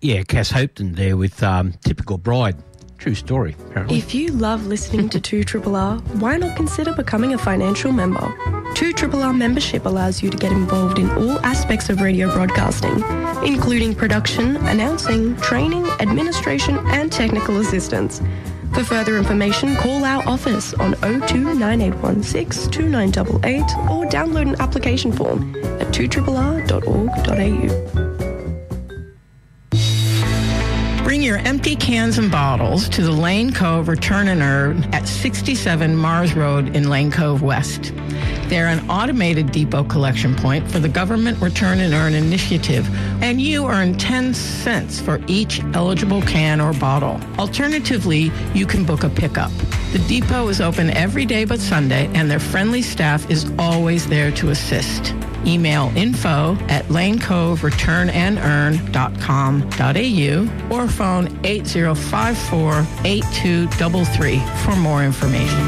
Cass Hopton there with Typical Bride. True story, apparently. If you love listening to 2RRR, why not consider becoming a financial member? 2RRR membership allows you to get involved in all aspects of radio broadcasting, including production, announcing, training, administration and technical assistance. For further information, call our office on 02 9816 2988 or download an application form at 2rrr.org.au. Bring your empty cans and bottles to the Lane Cove Return and Earn at 67 Mars Road in Lane Cove West. They're an automated depot collection point for the Government Return and Earn initiative, and you earn 10 cents for each eligible can or bottle. Alternatively, you can book a pickup. The depot is open every day but Sunday, and their friendly staff is always there to assist. Email info@lanecovereturnandearn.com.au or phone 8054-8233 for more information.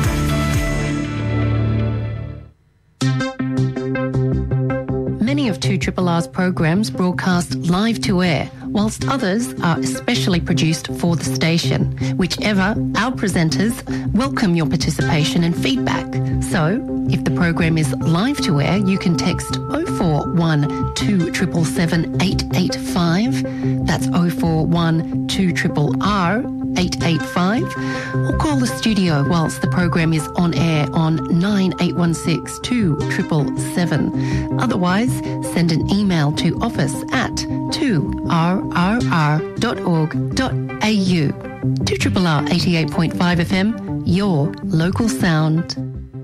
Many of 2RRR's programs broadcast live to air, whilst others are especially produced for the station. Whichever, our presenters welcome your participation and feedback. So, if the program is live to air, you can text 041 277 885. That's 041 2RRR 885, or call the studio whilst the program is on air on 9816 2777. Otherwise, send an email to office@2rrr.org.au. 2RRR 88.5 FM, your local sound.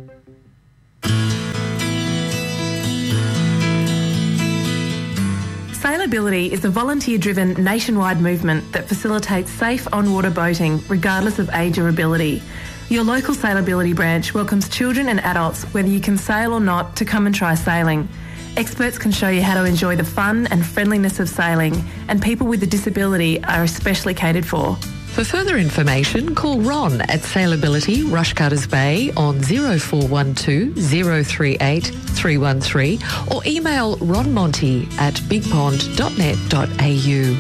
Sailability is a volunteer-driven nationwide movement that facilitates safe on-water boating regardless of age or ability. Your local Sailability branch welcomes children and adults, whether you can sail or not, to come and try sailing. Experts can show you how to enjoy the fun and friendliness of sailing, and people with a disability are especially catered for. For further information, call Ron at Sailability, Rushcutters Bay on 0412 038 313 or email ronmonty at bigpond.net.au.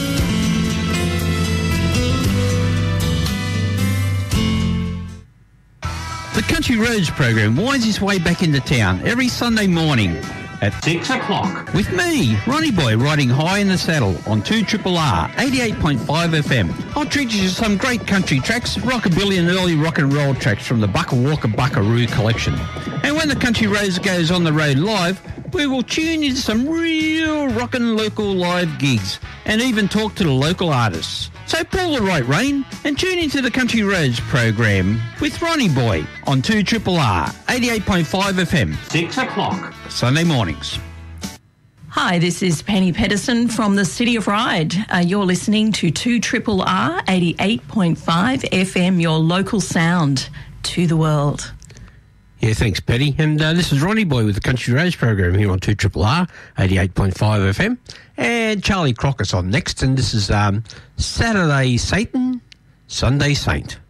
The Country Roads program winds its way back into town every Sunday morning at 6 o'clock with me, Ronnie Boy, riding high in the saddle on 2RRR 88.5 FM. I'll treat you to some great country tracks, rockabilly and early rock and roll tracks from the Bucka Walker Buckaroo collection. And when the Country Roads goes on the road live, we will tune into some real rockin' local live gigs and even talk to the local artists. So pull the right rein and tune into the Country Roads program with Ronnie Boy on 2RRR 88.5 FM, 6 o'clock, Sunday mornings. Hi, this is Penny Pedersen from the City of Ryde. You're listening to 2RRR 88.5 FM, your local sound to the world. Yeah, thanks, Penny. And this is Ronnie Boy with the Country Roads program here on 2RRR 88.5 FM. And Charlie Crockett's on next, and this is Saturday Satan, Sunday Saint.